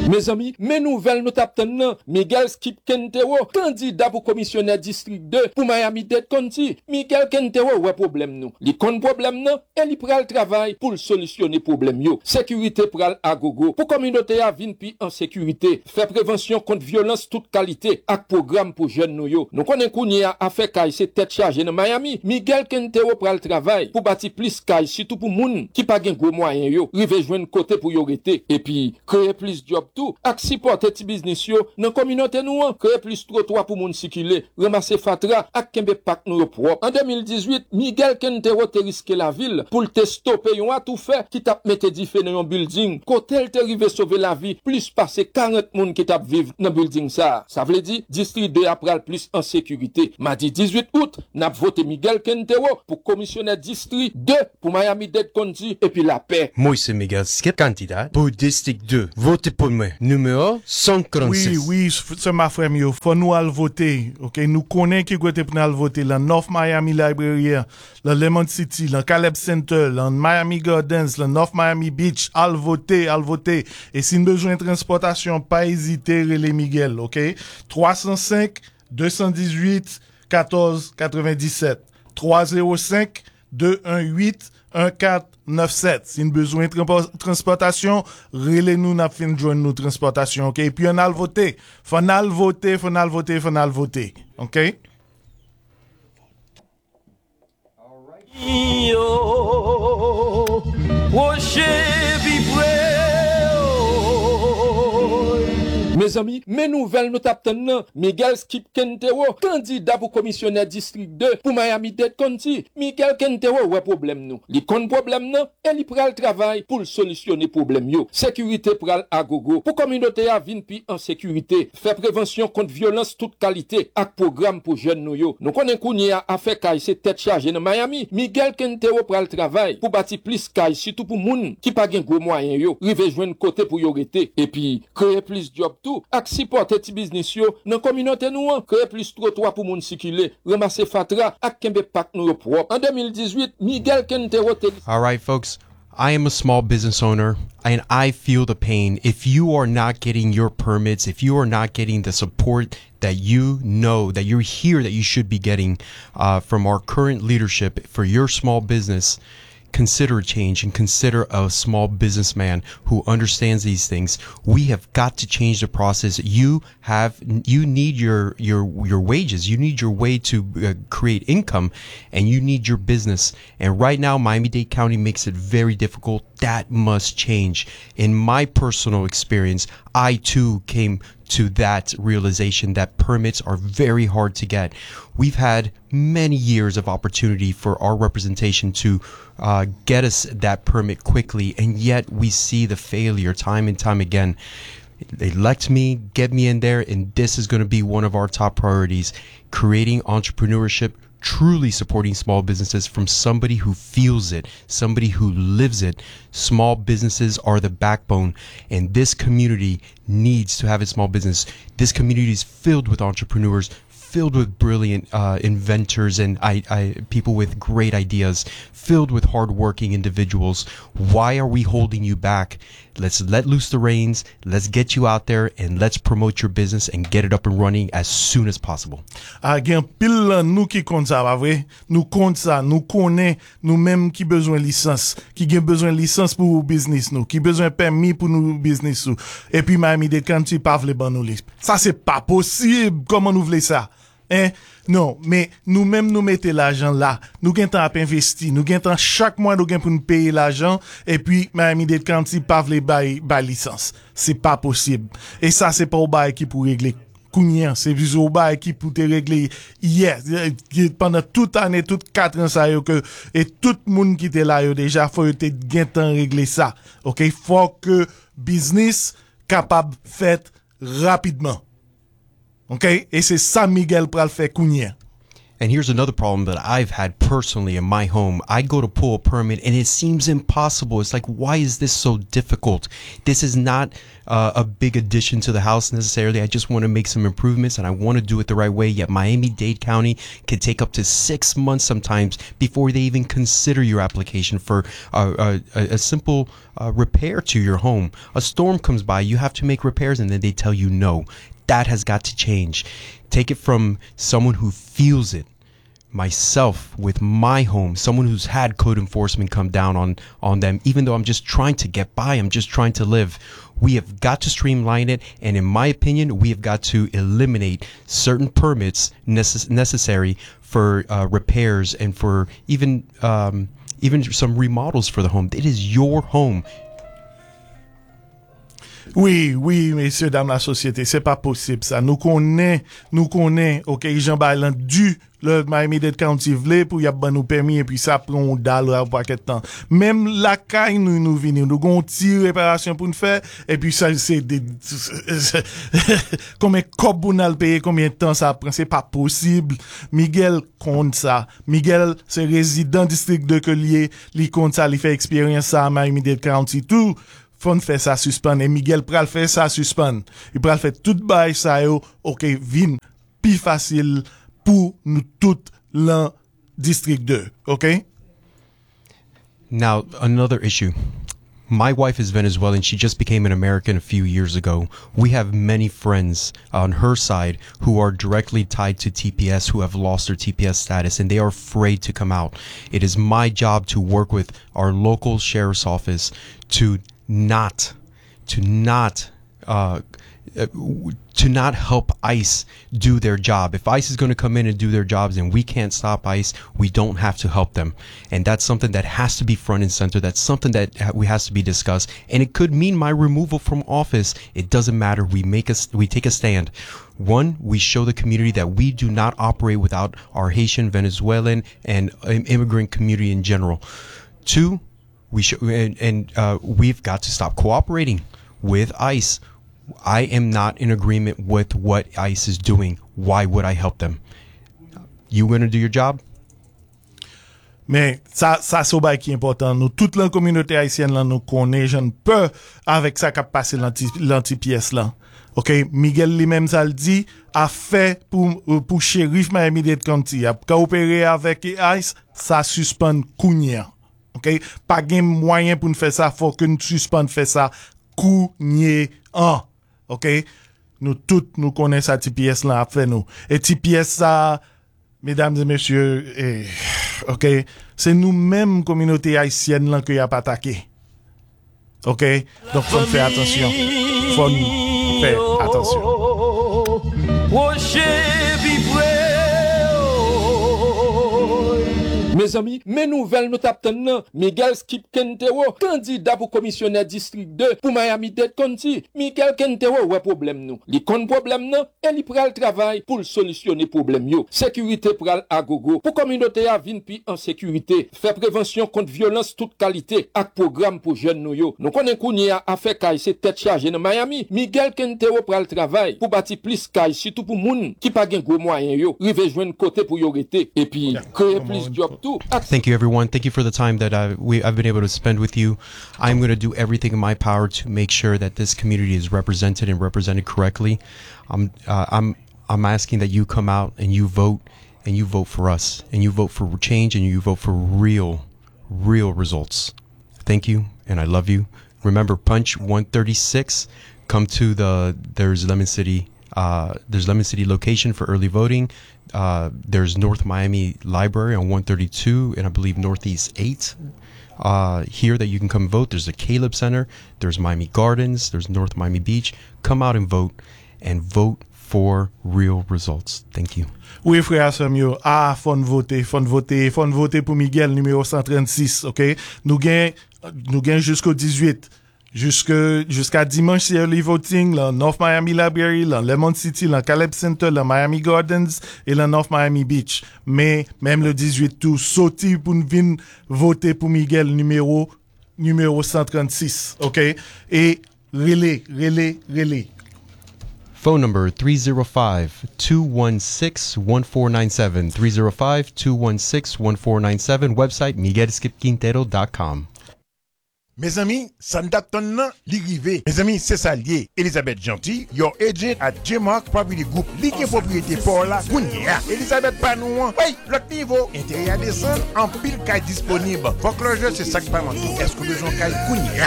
Mes amis, mes nouvelles nous tapent Miguel Skip Kentero, candidat pour commissionnaire district 2 pour Miami-Dade County. Miguel Kentero, ouais problème nous. Li kon problème non, et li pral travail pour solutionner problème yo. Sécurité pral à gogo. Pour communauté à vin pi en sécurité. Faire prévention contre violence toute qualité ak programme pour jeunes nou yo. Nous connaissons kounya a fait kay c'est tête chargée dans Miami. Miguel Kentero pral travail pour bâtir plus kay surtout pour moun qui pas gen gros moyen yo. Rive joindre côté pour yo rete et puis créer plus job tout ak supporter ti business yo dans communauté nou créer plus trottoir pour moun circuler, ramasser fatra ak kembe pak nou yo propre. En 2018, Miguel Kentero te risqué la ville pour te stopper yon a tout fait qui t'a mette di fè dans yon building. Côté te rive sauver la vie, plus passer 40 moun qui t'a vivre dans building ça. Ça veut dire district 2 après plus en sécurité. Mardi 18 août, n'a voté Miguel Kentero pour commissionnaire district 2 pour Miami-Dade County et puis la paix. Moi c'est Miguel Skip, candidat pour district 2. Votez pour moi. Numéro 136. Oui, c'est ma frère mieux. Faut nous aller voter. OK, nous connaissons qui côté pour nous voter dans North Miami Library, dans Lemon City, dans Caleb Center, dans Miami Gardens, dans North Miami Beach. Al voter. Et si nous besoin de transportation, pas hésiter les Miguel, OK? 305 218 14 97 305 218 1497. Si nous besoin de transportation, relez-nous n'a fin joindre nous transportation, OK? Et puis on a voté. Faut voter. OK? Mes amis, mes nouvelles nous tapent Miguel Skip Kentero, candidat pour commissionnaire district 2 pour Miami-Dade County. Miguel Kentero, ouais problème nous. Li kon problème non, et li pral travail pour solutionner problème yo. Sécurité pral à gogo. Pour communauté à vin pi en sécurité. Faire prévention contre violence toute qualité ak programme pour jeunes nou yo. Nous connaissons kounya a fait kay c'est tête chargée dans Miami. Miguel Kentero pral travail pour bâtir plus kay surtout pour moun qui pas gen gros moyen yo. Rive joindre côté pour yo rete et puis créer plus job tout ak supporter ti business yo dans communauté nou créer plus trottoir pour moun circuler, ramasser fatra ak kembe pak nou yo propre. En 2018, Miguel Kentero te... All right, folks. I am a small business owner and I feel the pain. If you are not getting your permits, if you are not getting the support that you know that you're here that you should be getting from our current leadership for your small business, consider a change and consider a small businessman who understands these things. We have got to change the process. You need your wages. You need your way to create income, and you need your business. And right now, Miami-Dade County makes it very difficult. That must change. In my personal experience, I too came to that realization that permits are very hard to get. We've had many years of opportunity for our representation to get us that permit quickly, and yet we see the failure time and time again. They elect me, get me in there, and this is going to be one of our top priorities, creating entrepreneurship, truly supporting small businesses from somebody who feels it, somebody who lives it. Small businesses are the backbone, and this community needs to have a small business. This community is filled with entrepreneurs, filled with brilliant inventors and people with great ideas, filled with hardworking individuals. Why are we holding you back? Let's let loose the reins. Let's get you out there and let's promote your business and get it up and running as soon as possible. Gen pile nous qui compte ça, pas vrai? Nous compte ça, nous connaît nous même qui besoin licence, qui gen besoin licence pour business nous, qui besoin permis pour nous business nous. Et puis Miami-Dade County pas vle ban nous li. Ça c'est pas possible. Comment nous voulons ça? Non, mais nous-mêmes nous mettons l'argent là. Nous gagnons temps à investir. Nous gagnons temps chaque mois nous gagnons pour nous payer l'argent. Et puis, Miami-Dade County pas vle bay licence. C'est pas possible. Et ça, c'est pas au bail qui pour régler. Kounien, c'est juste au bail qui pour te régler hier. Pendant toute année, toute 4 ans, ça, que, et tout le monde qui était là, déjà, faut te gain temps régler ça. OK? Faut que business capable fait rapidement. OK? Et c'est ça Miguel pral fait kounien. And here's another problem that I've had personally in my home. I go to pull a permit and it seems impossible. It's like, why is this so difficult? This is not a big addition to the house necessarily. I just want to make some improvements and I want to do it the right way. Yet Miami-Dade County can take up to 6 months sometimes before they even consider your application for a simple repair to your home. A storm comes by, you have to make repairs, and then they tell you no. That has got to change. Take it from someone who feels it. Myself with my home, someone who's had code enforcement come down on them, even though I'm just trying to get by, I'm just trying to live. We have got to streamline it, and in my opinion, we have got to eliminate certain permits necessary for repairs and for even some remodels for the home. It is your home. Oui, messieurs, dames, la société, c'est pas possible ça. Nous connaît, ok, Jean Bailan du le Miami-Dade County vle pour y a ban nous permis et puis ça prend $1 pour paquet de temps. Même la caille nous venir, nous gon ti réparation pour nous faire et puis ça c'est des combien cop pour nous payer, combien de temps ça prend, c'est pas possible. Miguel compte ça. Miguel c'est résident district de Collier, li compte ça, li fait expérience ça à Miami-Dade County tout. Fon fait ça suspend et Miguel pral fait ça suspend. Il pral fait tout bail ça yo, OK, vin plus facile pour nous tout l'an district 2, OK? Now, another issue. My wife is Venezuelan. She just became an American a few years ago. We have many friends on her side who are directly tied to TPS, who have lost their TPS status, and they are afraid to come out. It is my job to work with our local sheriff's office to not help ICE do their job. If ICE is going to come in and do their jobs and we can't stop ICE, we don't have to help them. And that's something that has to be front and center. That's something that has to be discussed. And it could mean my removal from office. It doesn't matter. We take a stand. One, we show the community that we do not operate without our Haitian, Venezuelan, and immigrant community in general. Two, we've got to stop cooperating with ICE. I am not in agreement with what ICE is doing. Why would I help them? You going to do your job? Mais ça c'est bail qui est important. Nous toute la communauté haïtienne là nous connaît, j'en peur avec ça qui a passé l'anti-pièce là. OK, Miguel lui-même ça le dit, a fait pour shérif Miami-Dade County, a coopéré avec ICE, ça suspend kounya. OK, pas gen moyen pour nous faire ça, faut que nous suspend faire ça kounya en. OK, nous toutes nous connaissons ça TPS là a fait nous. Et TPS ça, mesdames et messieurs, OK, c'est nous-mêmes communauté haïtienne là que y a pas attaqué. OK, donc faut faire attention. Faut faire attention. Mes amis, mes nouvelles nous tapent Miguel Skip Kentewo, candidat pour commissionnaire district 2 pour Miami-Dade County. Miguel Kentewo, ouais problème nous. Li kon problème non, et li pral travail pour solutionner problème yo. Sécurité pral à gogo. Pour communauté à vin pi en sécurité. Fait prévention contre violence toute qualité. Ak programme pour jeunes nou yo. Nous connaissons kounya a fait kay se tête chargée dans Miami. Miguel Kentewo pral travail pour bâti plus kay surtout pour moun qui pa gen gros moyen yo. Rive joindre côté pour yo rete et puis créer plus job tout. Thank you, everyone. Thank you for the time that I've been able to spend with you. I'm going to do everything in my power to make sure that this community is represented and represented correctly. I'm asking that you come out and you vote for us, and you vote for change, and you vote for real results. Thank you, and I love you. Remember, Punch 136. Come to there's Lemon City location for early voting. There's North Miami Library on 132 and I believe Northeast 8 here that you can come vote. There's a Caleb Center, there's Miami Gardens, there's North Miami Beach. Come out and vote for real results. Thank you. Oui, frère Samuel, faut voter pour Miguel numéro 136, OK? Nous gain jusqu'au 18. Jusqu'à dimanche, c'est early voting, là, North Miami Library, là, Lemon City, là, Caleb Center, là, Miami Gardens, et là, North Miami Beach. Mais, même le 18 tout, sauter pour nous venir voter pour Miguel numéro 136, OK? Et, relais. Phone number 305-216-1497. 305-216-1497. Website miguelskipquintero.com. Mes amis, Sandaton nan li rive. Mes amis, c'est ça lié. Elisabeth Gentil, your agent at J-Mark Property Group. Li gen propriété pour la Kounia. Elisabeth Panouan. Oui, l'autre niveau. Intérieur descend en pile caille disponible. Foreclosure, c'est ça que pas manqué. Est-ce que besoin caille Kounia?